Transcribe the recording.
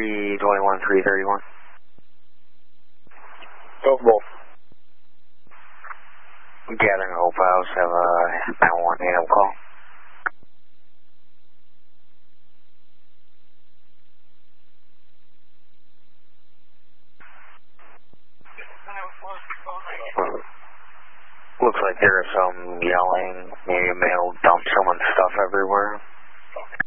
321, 331. Go both. Gathering Hope House, have a 911 AM call. Looks like there's some yelling. Maybe a male dumped someone's stuff everywhere.